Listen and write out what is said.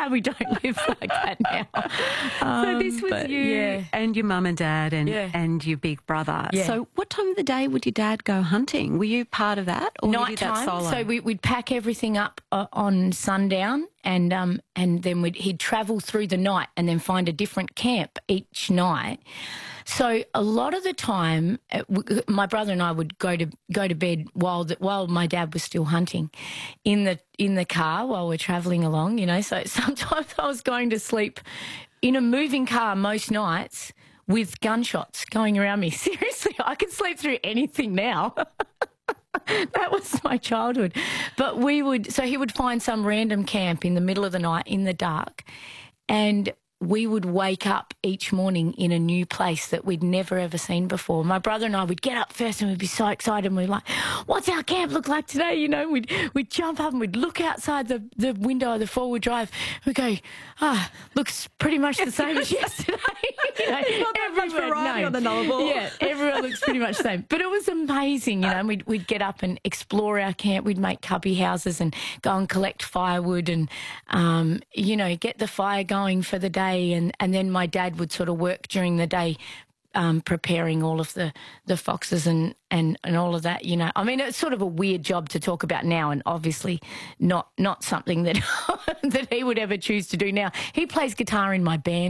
glad we don't live like that now. So this was you and your mum and dad and your big brother. Yeah. So what time of the day would your dad go hunting? Were you part of that, or you did that Nighttime. solo? So we'd pack everything up on sundown, and then he'd travel through the night and then find a different camp each night. So a lot of the time, my brother and I would go to bed while my dad was still hunting, in the car while we're travelling along. You know, so sometimes I was going to sleep in a moving car most nights with gunshots going around me. Seriously, I can sleep through anything now. That was my childhood. But so he would find some random camp in the middle of the night in the dark, and we would wake up each morning in a new place that we'd never, ever seen before. My brother and I would get up first and we'd be so excited, and we'd be like, what's our camp look like today? You know, we'd jump up and we'd look outside the window of the four-wheel drive. We'd go, looks pretty much the same as yesterday. You know, not that much variety on the Nullarbor. Yeah, everyone looks pretty much the same. But it was amazing, you know, and we'd get up and explore our camp. We'd make cubby houses and go and collect firewood and, you know, get the fire going for the day. And then my dad would sort of work during the day, preparing all of the foxes and all of that, you know. I mean, it's sort of a weird job to talk about now, and obviously not something that that he would ever choose to do now. He plays guitar in my band.